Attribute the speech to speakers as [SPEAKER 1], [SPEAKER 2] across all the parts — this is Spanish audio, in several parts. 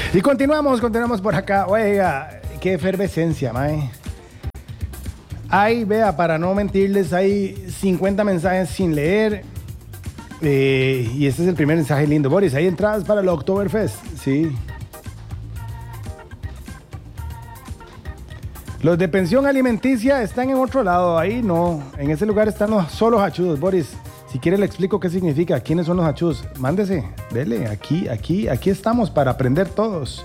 [SPEAKER 1] Y continuamos por acá. Oiga, qué efervescencia, mae. Ay, vea, para no mentirles, hay 50 mensajes sin leer. Y este es el primer mensaje lindo. Boris, hay entradas para el Oktoberfest. Sí. Los de pensión alimenticia están en otro lado. Ahí no. En ese lugar están solo los hachudos. Boris, si quiere le explico qué significa. ¿Quiénes son los hachudos? Mándese. Dele. Aquí estamos para aprender todos.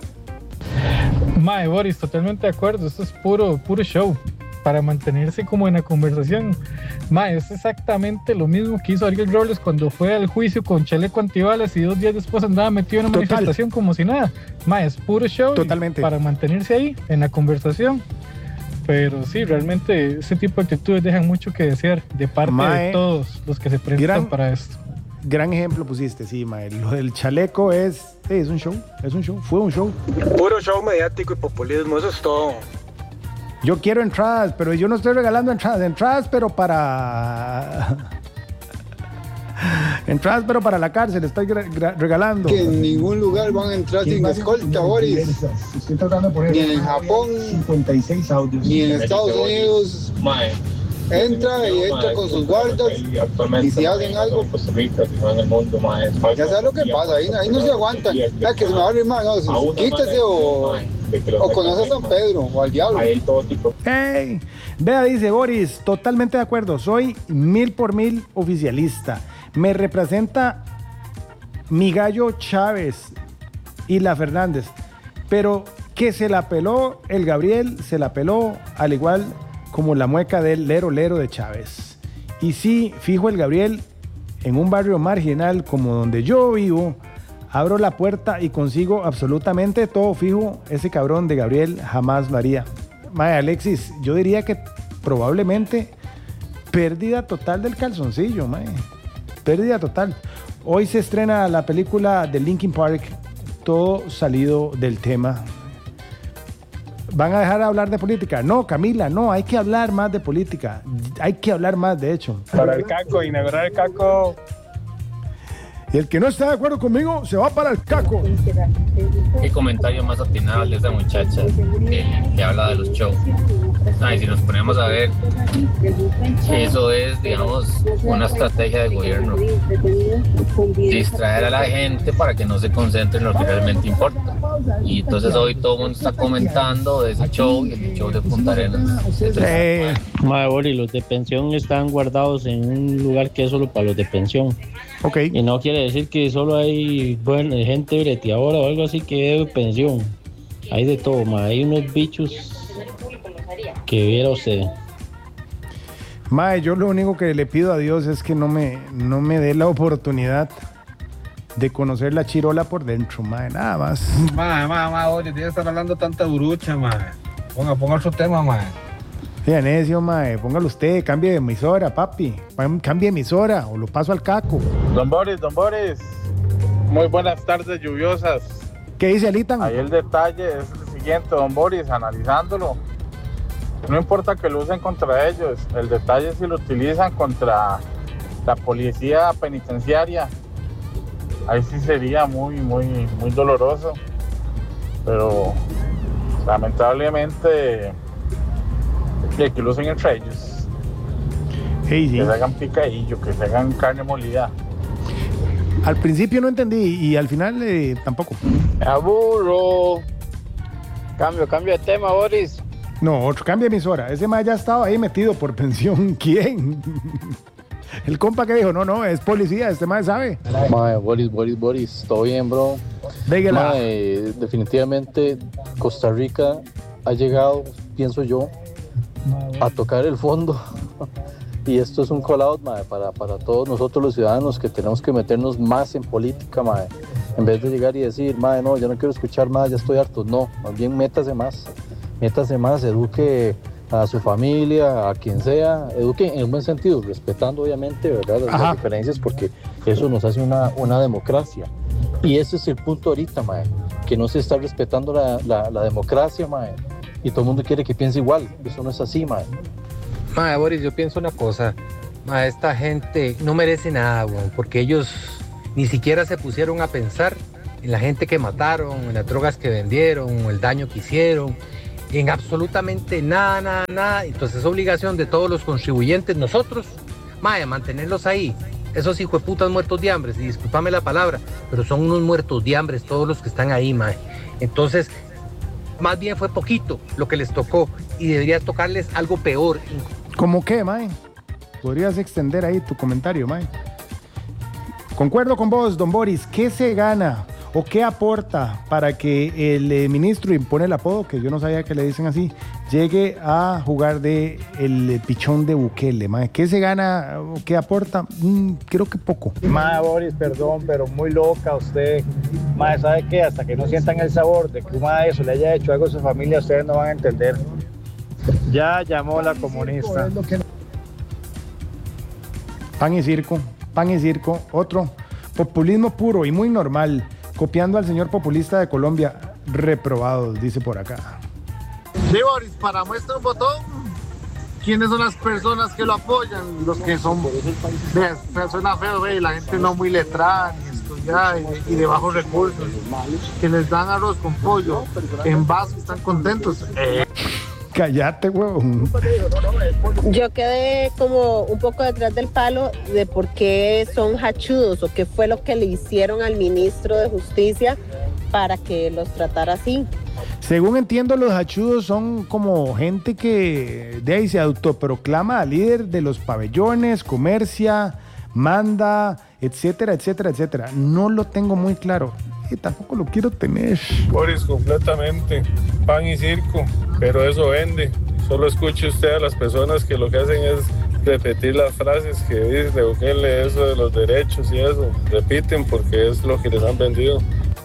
[SPEAKER 2] Mae, Boris, totalmente de acuerdo. Esto es puro show. Para mantenerse como en la conversación. Mae, es exactamente lo mismo que hizo Ariel Robles cuando fue al juicio con chaleco antibalas y 2 días después andaba metido en una manifestación como si nada. Mae, es puro show.
[SPEAKER 1] Totalmente.
[SPEAKER 2] Para mantenerse ahí en la conversación. Pero sí, realmente ese tipo de actitudes dejan mucho que desear de parte de todos los que se prestan para esto.
[SPEAKER 1] Gran ejemplo pusiste, sí, mae. Lo del chaleco es un show, fue un show.
[SPEAKER 3] Puro show mediático y populismo, eso es todo.
[SPEAKER 1] Yo quiero entradas, pero yo no estoy regalando entradas, pero para... entradas, pero para la cárcel, estoy regalando.
[SPEAKER 4] Que en ningún lugar van a entrar sin escolta, Boris. Ni en Japón, 56 audios. Ni en Estados Unidos. Entra y entra con sus guardas y si hacen algo, ya sabes lo que pasa, ahí no se aguantan. Que se me va a abrir más, no, quítese o conoce a San Pedro o al diablo.
[SPEAKER 1] Hey, vea, dice Boris, totalmente de acuerdo, soy 1000% oficialista. Me representa mi gallo Chávez y la Fernández, pero que se la peló el Gabriel, se la peló al igual como la mueca del lero de Chávez. Y sí, fijo el Gabriel, en un barrio marginal como donde yo vivo, abro la puerta y consigo absolutamente todo fijo. Ese cabrón de Gabriel jamás lo haría. Mae, Alexis, yo diría que probablemente pérdida total del calzoncillo, mae. Pérdida total. Hoy se estrena la película de Linkin Park, todo salido del tema. ¿Van a dejar de hablar de política? No, Camila, no, hay que hablar más de política. Hay que hablar más, de hecho.
[SPEAKER 5] Para el caco, inaugurar el caco.
[SPEAKER 1] Y el que no está de acuerdo conmigo, se va para el caco.
[SPEAKER 6] Qué comentario más atinado de esa muchacha que habla de los shows. Ay, si nos ponemos a ver, eso es, digamos, una estrategia de gobierno. Distraer a la gente para que no se concentre en lo que realmente importa. Y entonces hoy todo el mundo está comentando de ese show y el show de Punta Arenas.
[SPEAKER 7] Madre Boris, los de pensión están guardados en un lugar que es solo para los de pensión.
[SPEAKER 1] Okay.
[SPEAKER 7] Y no quiere decir que solo hay gente breteadora o algo así que es de pensión. Hay de todo, madre. Hay unos bichos que viera usted.
[SPEAKER 1] Mae, yo lo único que le pido a Dios es que no me dé la oportunidad de conocer la chirola por dentro, mae, nada más.
[SPEAKER 8] Mae, oye, tiene que estar hablando tanta burucha, mae. Ponga otro tema, mae.
[SPEAKER 1] Ya necio, mae, póngalo usted, cambie de emisora, papi. Cambie de emisora o lo paso al caco.
[SPEAKER 5] Don Boris, muy buenas tardes lluviosas.
[SPEAKER 1] ¿Qué dice Alitan?
[SPEAKER 5] Ahí el detalle es el siguiente, don Boris, analizándolo. No importa que lo usen contra ellos, el detalle es si lo utilizan contra la policía penitenciaria. Ahí sí sería muy doloroso. Pero lamentablemente que lo usen entre ellos.
[SPEAKER 1] Hey, sí.
[SPEAKER 5] Que se hagan picadillo, que se hagan carne molida.
[SPEAKER 1] Al principio no entendí y al final tampoco.
[SPEAKER 9] Me aburro. Cambio de tema, Boris.
[SPEAKER 1] No, otro cambio de emisora. Ese más ya estaba ahí metido por pensión. ¿Quién? El compa que dijo, no, es policía, este más sabe.
[SPEAKER 7] Mae, Boris, todo bien, bro.
[SPEAKER 1] Déguela.
[SPEAKER 7] Mae, definitivamente Costa Rica ha llegado, pienso yo, a tocar el fondo. Y esto es un call out, mae, para todos nosotros los ciudadanos que tenemos que meternos más en política, mae. En vez de llegar y decir, mae, no, ya no quiero escuchar más, ya estoy harto. No, más bien métase más, eduque a su familia, a quien sea, eduque en un buen sentido, respetando obviamente, ¿verdad? Las diferencias, porque eso nos hace una democracia. Y ese es el punto ahorita, mae, que no se está respetando la democracia, mae, y todo el mundo quiere que piense igual. Eso no es así, mae.
[SPEAKER 10] Mae, Boris, yo pienso una cosa, mae, esta gente no merece nada, weón, porque ellos ni siquiera se pusieron a pensar en la gente que mataron, en las drogas que vendieron, o el daño que hicieron, en absolutamente nada. Entonces es obligación de todos los contribuyentes, nosotros, mae, mantenerlos ahí. Esos hijueputas muertos de hambre, y discúlpame la palabra, pero son unos muertos de hambre todos los que están ahí, mae. Entonces, más bien fue poquito lo que les tocó y debería tocarles algo peor.
[SPEAKER 1] ¿Cómo qué, mae? ¿Podrías extender ahí tu comentario, mae? Concuerdo con vos, don Boris. ¿Qué se gana o qué aporta para que el ministro, impone el apodo, que yo no sabía que le dicen así, llegue a jugar de el pichón de Bukele, mae? ¿Qué se gana o qué aporta? Creo que poco.
[SPEAKER 11] Mae, Boris, perdón, pero muy loca usted. Mae, ¿sabe qué? Hasta que no sientan el sabor de que un mae eso le haya hecho algo a su familia, ustedes no van a entender. Ya llamó la comunista.
[SPEAKER 1] Pan y circo, otro. Populismo puro y muy normal, copiando al señor populista de Colombia, reprobados, dice por acá.
[SPEAKER 12] Sí, Boris, para muestra un botón, ¿quiénes son las personas que lo apoyan? Los que son, suena feo, ve, la gente no muy letrada, ni estudiada y de bajos recursos, que les dan arroz con pollo, en vaso, están contentos.
[SPEAKER 1] Cállate, huevón.
[SPEAKER 13] Yo quedé como un poco detrás del palo de por qué son hachudos o qué fue lo que le hicieron al ministro de Justicia para que los tratara así.
[SPEAKER 1] Según entiendo, los hachudos son como gente que de ahí se autoproclama líder de los pabellones, comercia, manda, etcétera. No lo tengo muy claro y tampoco lo quiero tener.
[SPEAKER 14] Boris, completamente. Pan y circo, pero eso vende. Solo escuche usted a las personas que lo que hacen es repetir las frases que dice Bukele, eso de los derechos y eso. Repiten porque es lo que les han vendido.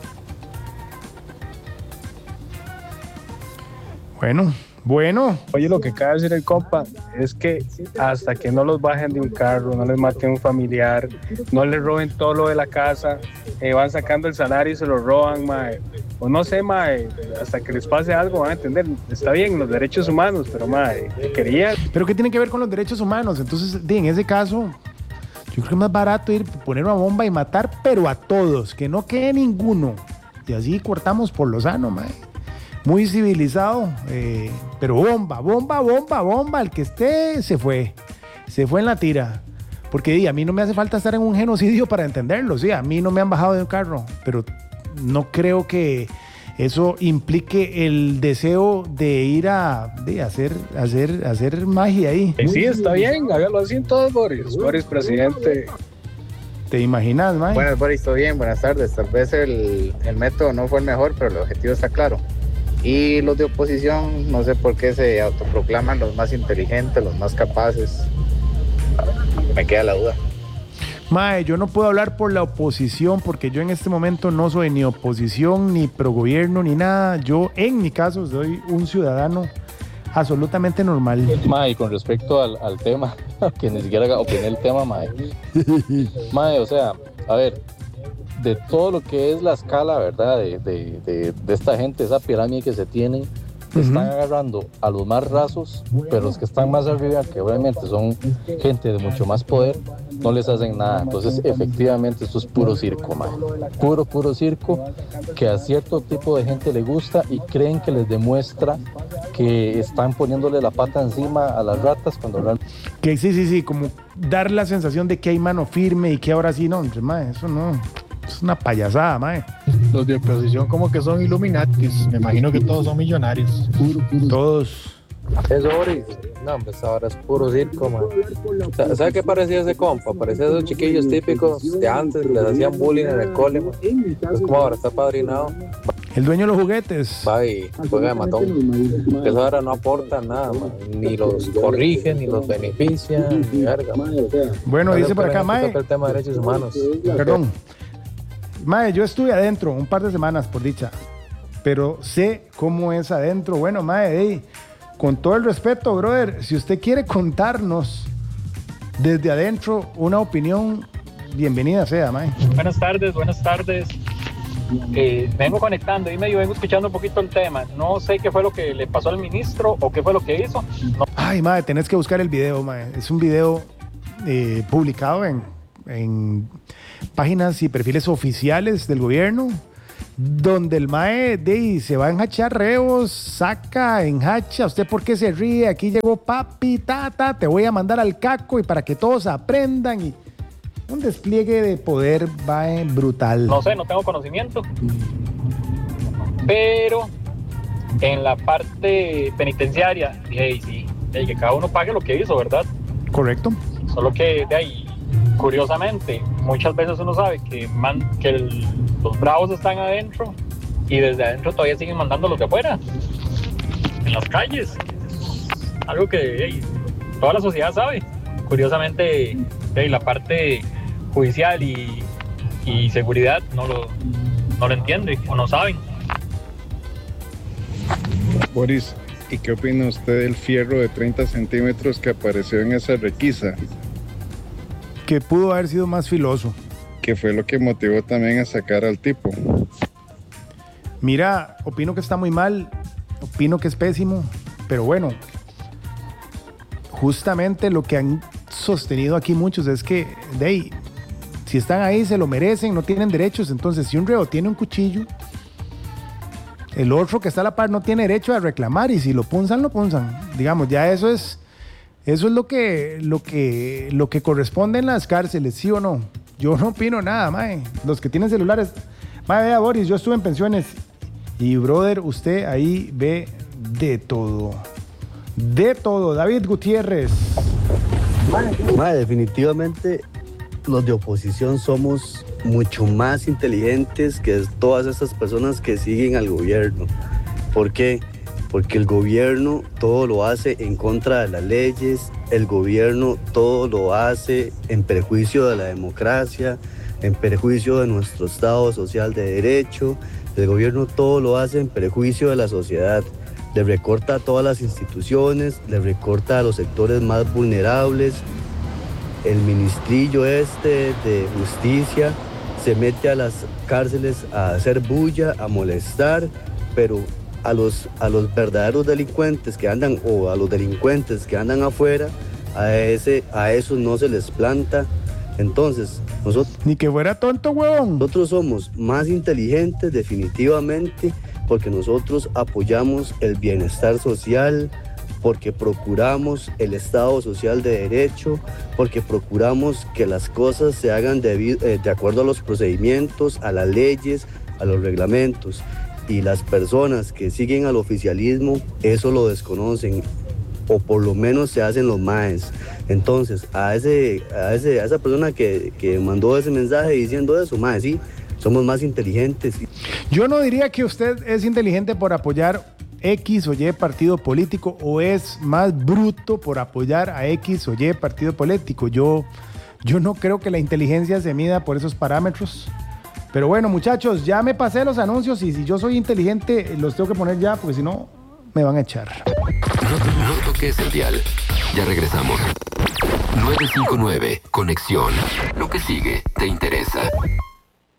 [SPEAKER 1] Bueno.
[SPEAKER 11] Oye, lo que acaba de decir el compa es que hasta que no los bajen de un carro, no les maten un familiar, no les roben todo lo de la casa, van sacando el salario y se lo roban, mae. O no sé, mae, hasta que les pase algo van a entender. Está bien, los derechos humanos, pero mae, quería.
[SPEAKER 1] ¿Pero qué tiene que ver con los derechos humanos? Entonces, en ese caso, yo creo que es más barato ir poner una bomba y matar, pero a todos, que no quede ninguno. Y así cortamos por lo sano, mae. Muy civilizado, pero bomba, el que esté se fue en la tira, porque a mí no me hace falta estar en un genocidio para entenderlo, sí, a mí no me han bajado de un carro, pero no creo que eso implique el deseo de ir a hacer magia ahí.
[SPEAKER 11] Sí, está bien, hágalo así en todos, Boris presidente.
[SPEAKER 1] ¿Te imaginas, Mike?
[SPEAKER 15] Buenas, Boris, todo bien, buenas tardes. Tal vez el método no fue el mejor, pero el objetivo está claro. Y los de oposición, no sé por qué se autoproclaman los más inteligentes, los más capaces. Me queda la duda.
[SPEAKER 1] Mae, yo no puedo hablar por la oposición porque yo en este momento no soy ni oposición, ni progobierno, ni nada. Yo, en mi caso, soy un ciudadano absolutamente normal.
[SPEAKER 7] Mae, con respecto al tema, que ni siquiera opiné el tema, mae. Mae, o sea, a ver, de todo lo que es la escala, ¿verdad? De esta gente, esa pirámide que se tienen, están agarrando a los más rasos, pero los que están más arriba, que obviamente son gente de mucho más poder, no les hacen nada. Entonces, efectivamente, esto es puro circo, man. Puro circo, que a cierto tipo de gente le gusta y creen que les demuestra que están poniéndole la pata encima a las ratas cuando realmente...
[SPEAKER 1] Que sí, como dar la sensación de que hay mano firme y que ahora sí, no, mae, eso no... Es una payasada, mae.
[SPEAKER 2] Los de oposición como que son Illuminatis. Me imagino que todos son millonarios.
[SPEAKER 1] Todos.
[SPEAKER 10] Eso, Boris. No, hombre, esa hora es puro circo, man. ¿Sabe qué parecía ese compa? Parecía esos chiquillos típicos de antes, les hacían bullying en el cole, man. Es como ahora está padrinado.
[SPEAKER 1] El dueño de los juguetes.
[SPEAKER 10] Va y juega de matón. Eso ahora no aporta nada, man. Ni los corrige, ni los beneficia, ni verga, man.
[SPEAKER 1] Bueno, dice por acá, mae.
[SPEAKER 10] El tema de derechos humanos.
[SPEAKER 1] Perdón. Mae, yo estuve adentro un par de semanas, por dicha, pero sé cómo es adentro. Bueno, mae, con todo el respeto, brother, si usted quiere contarnos desde adentro una opinión, bienvenida sea, mae.
[SPEAKER 16] Buenas tardes. Vengo conectando y medio vengo escuchando un poquito el tema. No sé qué fue lo que le pasó al ministro o qué fue lo que hizo. No.
[SPEAKER 1] Ay, mae, tenés que buscar el video, mae. Es un video publicado en páginas y perfiles oficiales del gobierno. donde el mae se va a enhachar reos, saca, enhacha. ¿Usted por qué se ríe? Aquí llegó papi, tata, te voy a mandar al caco y para que todos aprendan. Y un despliegue de poder va brutal.
[SPEAKER 16] No sé, no tengo conocimiento. Pero en la parte penitenciaria, sí, que cada uno pague lo que hizo, ¿verdad?
[SPEAKER 1] Correcto.
[SPEAKER 16] Solo que de ahí, curiosamente, muchas veces uno sabe que los bravos están adentro y desde adentro todavía siguen mandando los de afuera, en las calles. Algo que toda la sociedad sabe. Curiosamente, la parte judicial y seguridad no lo entiende o no saben.
[SPEAKER 17] Boris, ¿y qué opina usted del fierro de 30 centímetros que apareció en esa requisa?
[SPEAKER 1] Que pudo haber sido más filoso.
[SPEAKER 17] Que fue lo que motivó también a sacar al tipo.
[SPEAKER 1] Mira, opino que está muy mal, opino que es pésimo, pero bueno, justamente lo que han sostenido aquí muchos es que, si están ahí se lo merecen, no tienen derechos. Entonces, si un reo tiene un cuchillo, el otro que está a la par no tiene derecho a reclamar, y si lo punzan, lo punzan. Digamos, ya eso es lo que corresponde en las cárceles, ¿sí o no? Yo no opino nada, mae. Los que tienen celulares, mae, vea, Boris, yo estuve en pensiones y, brother, usted ahí ve de todo. De todo. David Gutiérrez.
[SPEAKER 18] Mae, definitivamente los de oposición somos mucho más inteligentes que todas esas personas que siguen al gobierno. ¿Por qué? Porque el gobierno todo lo hace en contra de las leyes, el gobierno todo lo hace en perjuicio de la democracia, en perjuicio de nuestro Estado social de derecho, el gobierno todo lo hace en perjuicio de la sociedad, le recorta a todas las instituciones, le recorta a los sectores más vulnerables. El ministrillo de justicia se mete a las cárceles a hacer bulla, a molestar, pero a los verdaderos delincuentes que andan, o a los delincuentes que andan afuera, a esos no se les planta. Entonces, nosotros...
[SPEAKER 1] Ni que fuera tonto, huevón.
[SPEAKER 18] Nosotros somos más inteligentes definitivamente porque nosotros apoyamos el bienestar social, porque procuramos el Estado social de derecho, porque procuramos que las cosas se hagan de acuerdo a los procedimientos, a las leyes, a los reglamentos. Y las personas que siguen al oficialismo eso lo desconocen, o por lo menos se hacen los maes. Entonces, a esa persona que mandó ese mensaje diciendo eso, mae, sí, somos más inteligentes.
[SPEAKER 1] Yo no diría que usted es inteligente por apoyar X o Y partido político, o es más bruto por apoyar a X o Y partido político. Yo no creo que la inteligencia se mida por esos parámetros. Pero bueno, muchachos, ya me pasé los anuncios, y si yo soy inteligente los tengo que poner ya, porque si no me van a echar.
[SPEAKER 19] No toques el dial. Ya regresamos. 959 Conexión. Lo que sigue te interesa.